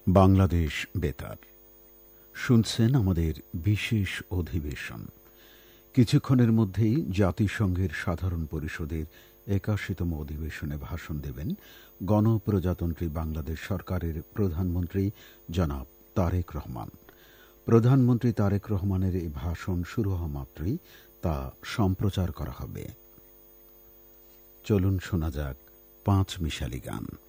বাংলাদেশ বেতার শুনছেন আমাদের বিশেষ অধিবেশন। কিছুক্ষণের মধ্যেই জাতিসংঘের সাধারণ পরিষদের ৮১তম অধিবেশনে ভাষণ দেবেন গণপ্রজাতন্ত্রী বাংলাদেশ সরকারের প্রধানমন্ত্রী জনাব তারেক রহমান। প্রধানমন্ত্রী তারেক রহমানের এই ভাষণ শুরু হওয়া মাত্রই তা সম্প্রচার করা হবে। চলুন শোনা যাক পাঁচ মিশালি গান।